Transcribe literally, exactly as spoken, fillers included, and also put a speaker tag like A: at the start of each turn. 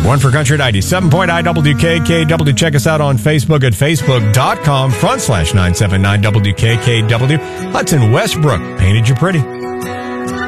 A: One for Country ninety-seven point nine W K K W. Check us out on Facebook at facebook.com front slash 979 WKKW. Hudson Westbrook painted you pretty.